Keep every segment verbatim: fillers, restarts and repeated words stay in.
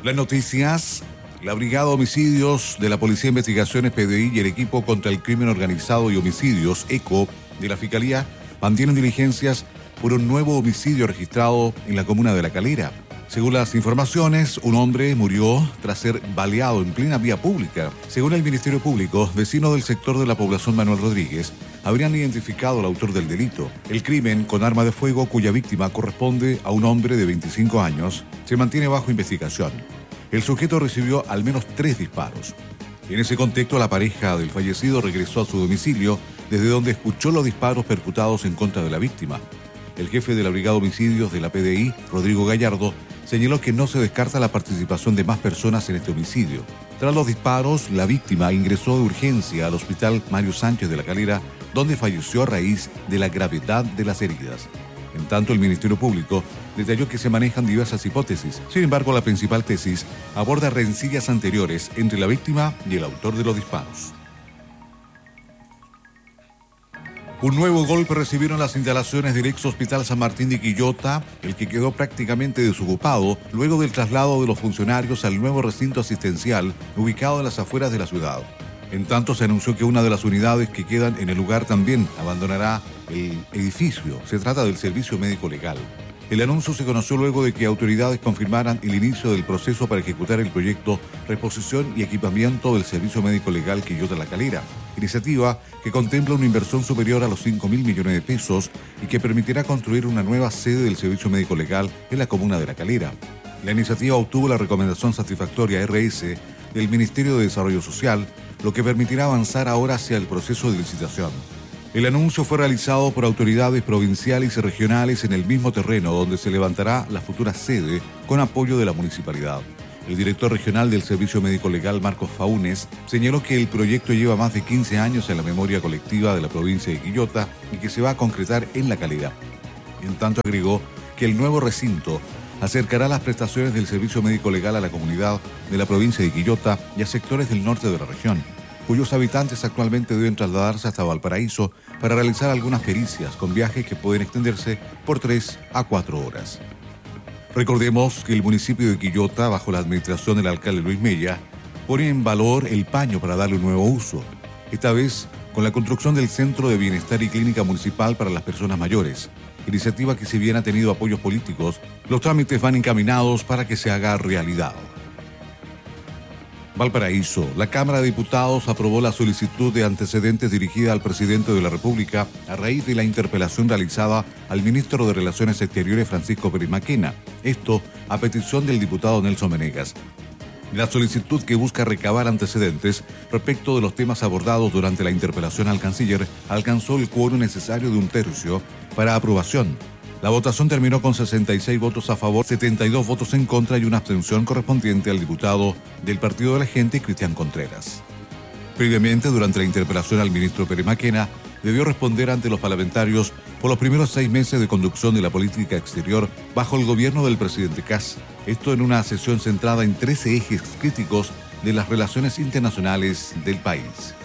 Las noticias. La Brigada de Homicidios de la Policía de Investigaciones P D I y el Equipo contra el Crimen Organizado y Homicidios, ECO, de la Fiscalía, mantienen diligencias por un nuevo homicidio registrado en la comuna de La Calera. Según las informaciones, un hombre murió tras ser baleado en plena vía pública. Según el Ministerio Público, vecinos del sector de la población Manuel Rodríguez habrían identificado al autor del delito. El crimen con arma de fuego, cuya víctima corresponde a un hombre de veinticinco años, se mantiene bajo investigación. El sujeto recibió al menos tres disparos. En ese contexto, la pareja del fallecido regresó a su domicilio, desde donde escuchó los disparos percutados en contra de la víctima. El jefe de la Brigada de Homicidios de la P D I, Rodrigo Gallardo, señaló que no se descarta la participación de más personas en este homicidio. Tras los disparos, la víctima ingresó de urgencia al Hospital Mario Sánchez de La Calera, donde falleció a raíz de la gravedad de las heridas. En tanto, el Ministerio Público detalló que se manejan diversas hipótesis. Sin embargo, la principal tesis aborda rencillas anteriores entre la víctima y el autor de los disparos. Un nuevo golpe recibieron las instalaciones del ex Hospital San Martín de Quillota, el que quedó prácticamente desocupado luego del traslado de los funcionarios al nuevo recinto asistencial ubicado en las afueras de la ciudad. En tanto, se anunció que una de las unidades que quedan en el lugar también abandonará el edificio. Se trata del Servicio Médico Legal. El anuncio se conoció luego de que autoridades confirmaran el inicio del proceso para ejecutar el proyecto Reposición y Equipamiento del Servicio Médico Legal Quillota La Calera, iniciativa que contempla una inversión superior a los cinco mil millones de pesos y que permitirá construir una nueva sede del Servicio Médico Legal en la comuna de La Calera. La iniciativa obtuvo la recomendación satisfactoria R S del Ministerio de Desarrollo Social, lo que permitirá avanzar ahora hacia el proceso de licitación. El anuncio fue realizado por autoridades provinciales y regionales en el mismo terreno donde se levantará la futura sede con apoyo de la municipalidad. El director regional del Servicio Médico Legal, Marcos Faunes, señaló que el proyecto lleva más de quince años en la memoria colectiva de la provincia de Quillota y que se va a concretar en La Calera. En tanto, agregó que el nuevo recinto acercará las prestaciones del Servicio Médico Legal a la comunidad de la provincia de Quillota y a sectores del norte de la región, cuyos habitantes actualmente deben trasladarse hasta Valparaíso para realizar algunas pericias con viajes que pueden extenderse por tres a cuatro horas. Recordemos que el municipio de Quillota, bajo la administración del alcalde Luis Mella, pone en valor el paño para darle un nuevo uso, esta vez con la construcción del Centro de Bienestar y Clínica Municipal para las Personas Mayores, iniciativa que, si bien ha tenido apoyos políticos, los trámites van encaminados para que se haga realidad. Valparaíso. La Cámara de Diputados aprobó la solicitud de antecedentes dirigida al presidente de la República a raíz de la interpelación realizada al ministro de Relaciones Exteriores, Francisco Pérez Maquena. Esto a petición del diputado Nelson Venegas. La solicitud, que busca recabar antecedentes respecto de los temas abordados durante la interpelación al canciller, alcanzó el quórum necesario de un tercio para aprobación. La votación terminó con sesenta y seis votos a favor, setenta y dos votos en contra y una abstención correspondiente al diputado del Partido de la Gente, Cristian Contreras. Previamente, durante la interpelación al ministro Pérez Maquena, debió responder ante los parlamentarios por los primeros seis meses de conducción de la política exterior bajo el gobierno del presidente Kast. Esto en una sesión centrada en trece ejes críticos de las relaciones internacionales del país.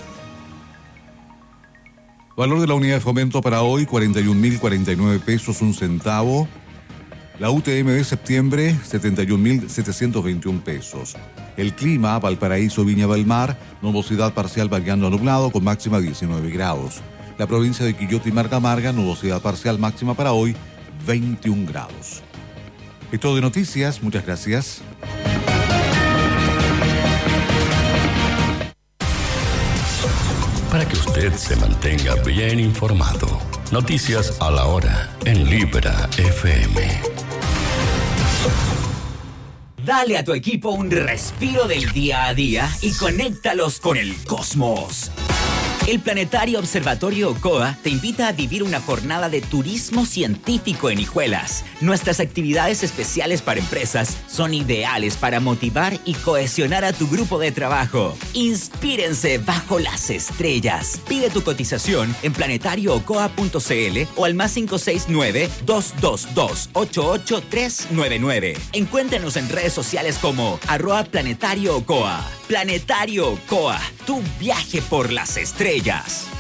Valor de la unidad de fomento para hoy, cuarenta y un mil cuarenta y nueve pesos, un centavo. La U T M de septiembre, setenta y un mil setecientos veintiún pesos. El clima, Valparaíso, Viña del Mar, nubosidad parcial variando a nublado con máxima diecinueve grados. La provincia de Quillota y Marga Marga, nubosidad parcial máxima para hoy, veintiún grados. Es todo de noticias, muchas gracias. Para que usted se mantenga bien informado. Noticias a la hora en Libra F M. Dale a tu equipo un respiro del día a día y conéctalos con el cosmos. El Planetario Observatorio Ocoa te invita a vivir una jornada de turismo científico en Hijuelas. Nuestras actividades especiales para empresas son ideales para motivar y cohesionar a tu grupo de trabajo. Inspírense bajo las estrellas. Pide tu cotización en planetario ocoa punto c l o al más cinco seis nueve, dos dos dos, ocho ocho tres nueve nueve. Encuéntranos en redes sociales como arroba Planetario Ocoa. Planetario Ocoa, tu viaje por las estrellas.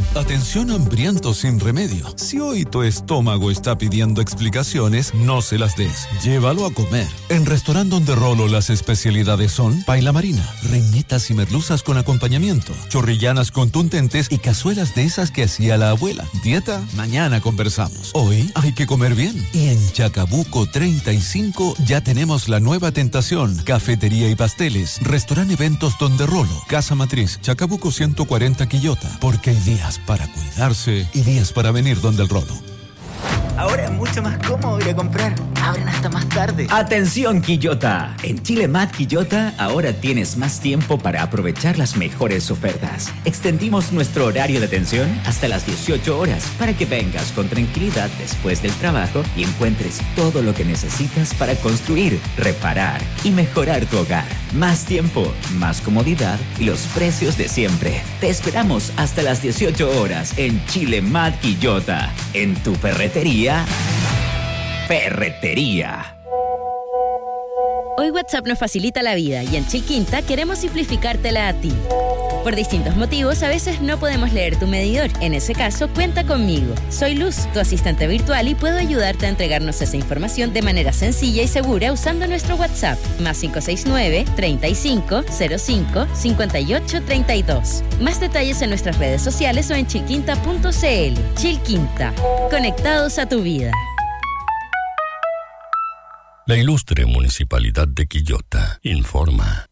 Atención hambriento sin remedio. Si hoy tu estómago está pidiendo explicaciones, no se las des. Llévalo a comer. En Restaurant Donde Rolo las especialidades son paila marina, reñetas y merluzas con acompañamiento, chorrillanas contundentes y cazuelas de esas que hacía la abuela. ¿Dieta? Mañana conversamos. Hoy hay que comer bien. Y en Chacabuco treinta y cinco ya tenemos la nueva tentación. Cafetería y pasteles. Restaurant Eventos Donde Rolo. Casa Matriz, Chacabuco ciento cuarenta Quillota. Porque hay días para cuidarse y días para venir donde el Rolo. Ahora es mucho más cómodo ir a comprar. Abren hasta más tarde. ¡Atención, Quillota! En Chile Mat Quillota ahora tienes más tiempo para aprovechar las mejores ofertas. Extendimos nuestro horario de atención hasta las dieciocho horas para que vengas con tranquilidad después del trabajo y encuentres todo lo que necesitas para construir, reparar y mejorar tu hogar. Más tiempo, más comodidad y los precios de siempre. Te esperamos hasta las dieciocho horas en Chile Mat Quillota. En tu ferretería. Ferretería. Hoy WhatsApp nos facilita la vida y en Chilquinta queremos simplificártela a ti. Por distintos motivos, a veces no podemos leer tu medidor. En ese caso, cuenta conmigo. Soy Luz, tu asistente virtual, y puedo ayudarte a entregarnos esa información de manera sencilla y segura usando nuestro WhatsApp. Más cinco seis nueve, treinta y cinco, cero cinco, cincuenta y ocho, treinta y dos. Más detalles en nuestras redes sociales o en chilquinta punto c l. Chilquinta. Conectados a tu vida. La ilustre Municipalidad de Quillota informa.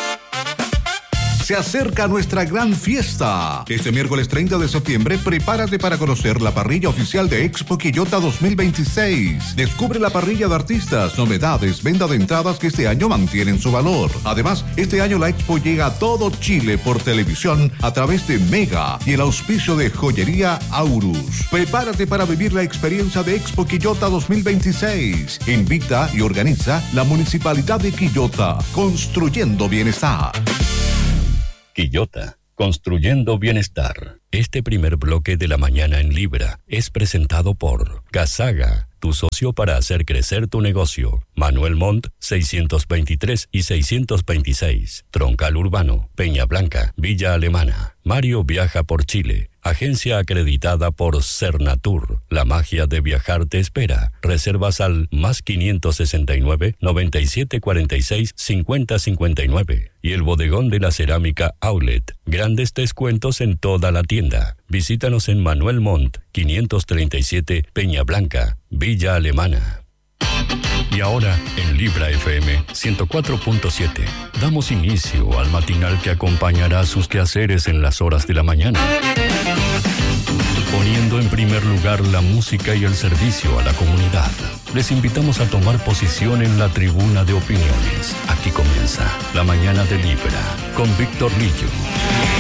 Se acerca nuestra gran fiesta. Este miércoles treinta de septiembre, prepárate para conocer la parrilla oficial de Expo Quillota dos mil veintiséis. Descubre la parrilla de artistas, novedades, venta de entradas que este año mantienen su valor. Además, este año la Expo llega a todo Chile por televisión a través de Mega y el auspicio de Joyería Aurus. Prepárate para vivir la experiencia de Expo Quillota dos mil veintiséis. Invita y organiza la Municipalidad de Quillota, construyendo bienestar. Quillota, construyendo bienestar. Este primer bloque de la mañana en Libra es presentado por Gasaga, tu socio para hacer crecer tu negocio. Manuel Montt, seiscientos veintitrés y seiscientos veintiséis. Troncal Urbano, Peña Blanca, Villa Alemana. Mario viaja por Chile. Agencia acreditada por Cernatur. La magia de viajar te espera. Reservas al más quinientos sesenta y nueve, noventa y siete cuarenta y seis, cincuenta cincuenta y nueve. Y el bodegón de la cerámica Outlet. Grandes descuentos en toda la tienda. Visítanos en Manuel Montt, quinientos treinta y siete, Peña Blanca, Villa Alemana. Y ahora, en Libra F M ciento cuatro punto siete, damos inicio al matinal que acompañará sus quehaceres en las horas de la mañana. Poniendo en primer lugar la música y el servicio a la comunidad, les invitamos a tomar posición en la tribuna de opiniones. Aquí comienza La Mañana de Libra, con Víctor Lillo.